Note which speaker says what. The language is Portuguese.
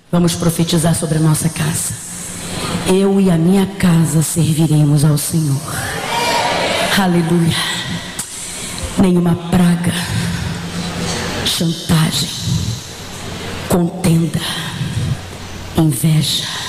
Speaker 1: Vamos profetizar sobre a nossa casa. Eu e a minha casa serviremos ao Senhor. Aleluia. Nenhuma praga, chantagem, contenda, inveja,